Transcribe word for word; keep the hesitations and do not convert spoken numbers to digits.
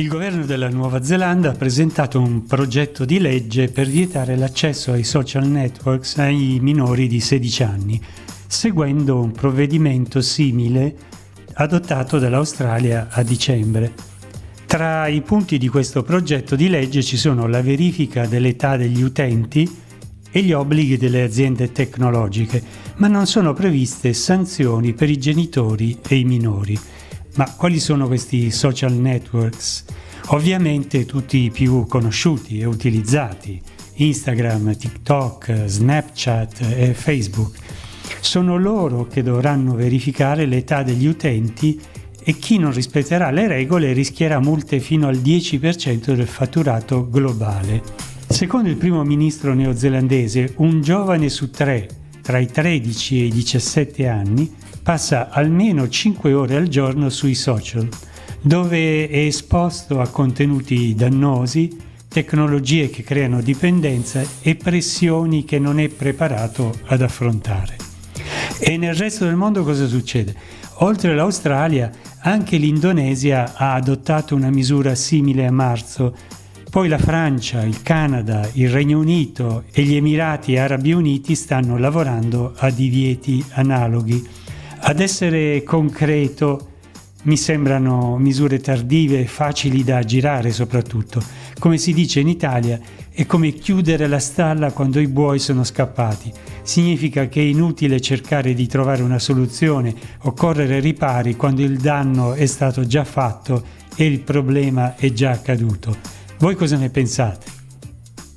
Il governo della Nuova Zelanda ha presentato un progetto di legge per vietare l'accesso ai social networks ai minori di sedici anni, seguendo un provvedimento simile adottato dall'Australia a dicembre. Tra i punti di questo progetto di legge ci sono la verifica dell'età degli utenti e gli obblighi delle aziende tecnologiche, ma non sono previste sanzioni per i genitori e i minori. Ma quali sono questi social networks? Ovviamente tutti i più conosciuti e utilizzati: Instagram, TikTok, Snapchat e Facebook. Sono loro che dovranno verificare l'età degli utenti e chi non rispetterà le regole rischierà multe fino al dieci per cento del fatturato globale. Secondo il primo ministro neozelandese, un giovane su tre tra i tredici e i diciassette anni passa almeno cinque ore al giorno sui social, dove è esposto a contenuti dannosi, tecnologie che creano dipendenza e pressioni che non è preparato ad affrontare. E nel resto del mondo cosa succede? Oltre l'Australia, anche l'Indonesia ha adottato una misura simile a marzo. Poi la Francia, il Canada, il Regno Unito e gli Emirati Arabi Uniti stanno lavorando a divieti analoghi. Ad essere concreto, mi sembrano misure tardive e facili da aggirare soprattutto. Come si dice in Italia, è come chiudere la stalla quando i buoi sono scappati. Significa che è inutile cercare di trovare una soluzione o correre ripari quando il danno è stato già fatto e il problema è già accaduto. Voi cosa ne pensate?